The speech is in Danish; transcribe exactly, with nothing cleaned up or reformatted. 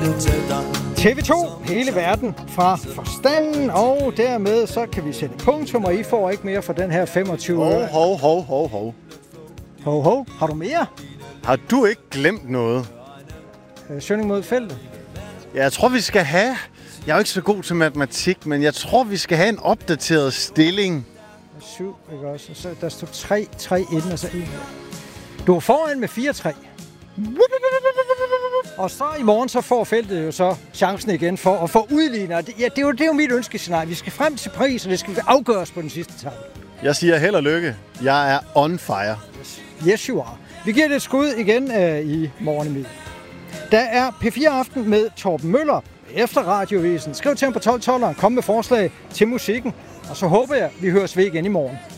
T V to, hele verden fra forstanden, og dermed så kan vi sætte punktum, og I får ikke mere for den her femogtyve øre. Hov, hov, hov, hov. Hov, hov. Har du mere? Har du ikke glemt noget? Øh, Sønning mod feltet. Ja, jeg tror, vi skal have... Jeg er jo ikke så god til matematik, men jeg tror, vi skal have en opdateret stilling. syv, ikke også? Så der står tre tre inden, og så en. Du er foran med fire tre. Og så i morgen, så får feltet jo så chancen igen for at få udlignet. Ja, det er jo, det er jo mit ønskescenarie. Vi skal frem til pris, og det skal afgøres på den sidste etape. Jeg siger held og lykke. Jeg er on fire. Yes, you are. Vi giver det et skud igen øh, i morgen i middag. Der er P fire Aften med Torben Møller efter Radiovisen. Skriv til ham på tolv tolv og kom med forslag til musikken. Og så håber jeg, vi høres ved igen i morgen.